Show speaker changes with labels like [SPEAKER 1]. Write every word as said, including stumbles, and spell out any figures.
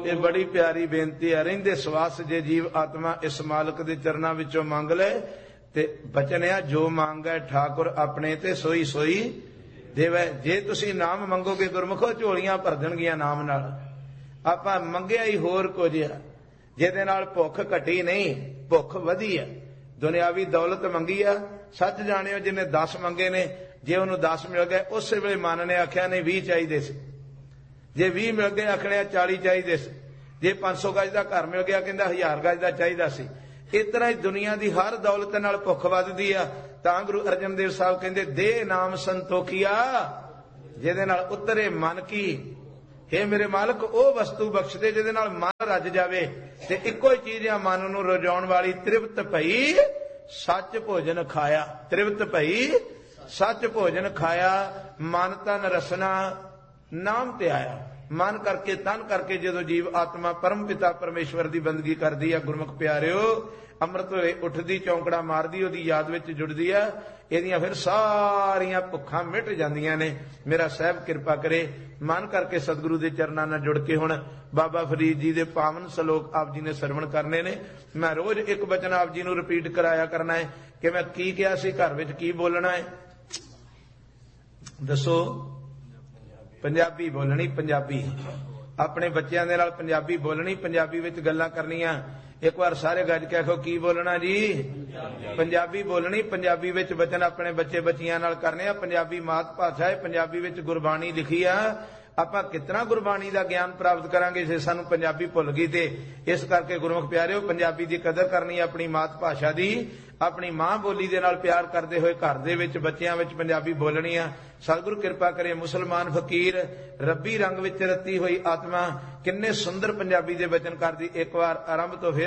[SPEAKER 1] ये बड़ी प्यारी बेनती है। रहिंदे सवास जे जीव आत्मा इस मालक दे चरनां विचों मंग ले ते बचन है जो मांगे ठाकुर अपने ते सोई सोई देवै। जे तुसी नाम मंगोगे गुरमुखो झोलियां भर देणगीਆਂ नाम नाल। आपां मंगिया ही होर कुछ आ जिहदे नाल भुख घटी नहीं भुख वधी है। दुनियावी दौलत मंगी आ सच जाणिओ जिन्हें दस मंगे ने जे उन्होंने दस मिल गए उस वेले मन ने आख्या नहीं भी चाहिए सी। जे भी मिल गए आखने चाली चाहिए सी। जे पांच सौ गज का घर मिल गया कहता हजार गज का चाहिए सी। इस तरह ही दुनिया की हर दौलत नाल भुख वधदी आ। तां गुरु अर्जन देव साहब कहते दे नाम संतोखिया जिहदे नाल उतरे मन की। हे मेरे मालक ओ वस्तु बख्श दे जिहदे नाल मन रज जावे ते इक्को ही चीज आ मन नूं रजाउण वाली। तृप्त भई सच भोजन खाया। तृप्त भई सच भोजन खाया। मन तन रसना नाम ते आया। मन करके तन करके जो जीव आत्मा परम पिता परमेश्वर की बंदगी करती है गुरमुख प्यारिओ अमृत वे उठदी चौंकड़ा मारदी ओदी याद विच जुड़दी है। इहदियां फिर सारियां भुखां मिट जांदियां ने। मेरा साहब कृपा करे मन करके सतगुरु के चरनां नाल जुड़ के हुण बाबा फरीद जी के पावन सलोक आप जी ने सरवण करने ने। मैं रोज एक वचन आप जी नूं रिपीट कराया करना है कि मैं की कहा सी घर विच की बोलना है दसो। पंजाबी बोलनी पंजाबी अपने बच्चों के नाल पंजाबी बोलनी पंजाबी विच गल्लां करनियां। एक बार सारे गज के आखो की बोलना जी पंजाबी बोलनी पंजाबी विच वचन अपने बच्चे बच्चियां नाल करने। पंजाबी मात भाषा है पंजाबी विच गुरबाणी लिखी आ। आपां कितना गुरबाणी का ज्ञान प्राप्त करांगे जे सानू पंजाबी भुल गई। ते इस करके गुरमुख प्यारिओ पंजाबी की कदर करनी अपनी मात भाषा की। अपनी मां बोली दे नाल प्यार करते हुए घर दे विच बच्चियां विच पंजाबी बोलनी आ। सतगुरु कृपा करे मुसलमान फकीर रब्बी रंग विच रती हुई आत्मा किन्ने सुंदर पंजाबी दे वचन करदी। एक बार आरंभ तो फिर